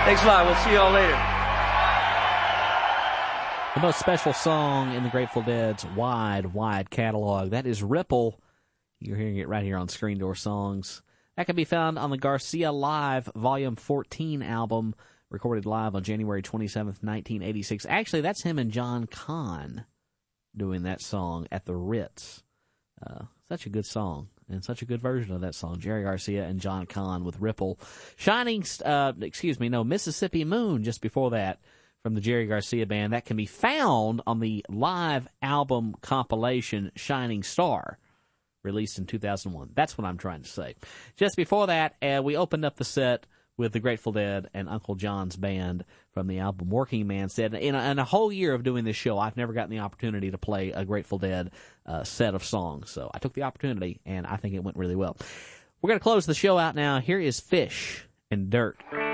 Thanks a lot. We'll see you all later. The most special song in the Grateful Dead's wide, wide catalog. That is Ripple. You're hearing it right here on Screen Door Songs. That can be found on the Garcia Live Volume 14 album, recorded live on January 27th, 1986. Actually, that's him and John Kahn doing that song at the Ritz. Such a good song, and such a good version of that song. Jerry Garcia and John Kahn with Ripple. Mississippi Moon just before that from the Jerry Garcia Band. That can be found on the live album compilation Shining Star, released in 2001. That's what I'm trying to say. Just before that, we opened up the set with the Grateful Dead and Uncle John's Band from the album Working Man's Dead. In a whole year of doing this show, I've never gotten the opportunity to play a Grateful Dead set of songs. So I took the opportunity, and I think it went really well. We're going to close the show out now. Here is Fish and Dirt.